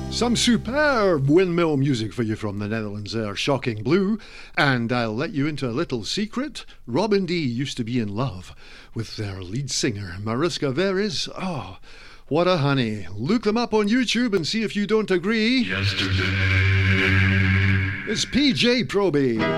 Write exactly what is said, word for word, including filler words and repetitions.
Some superb windmill music for you from the Netherlands there, Shocking Blue. And I'll let you into a little secret. Robin D used to be in love with their lead singer, Mariska Veres. Oh, what a honey. Look them up on YouTube and see if you don't agree. Yesterday. It's P J Proby.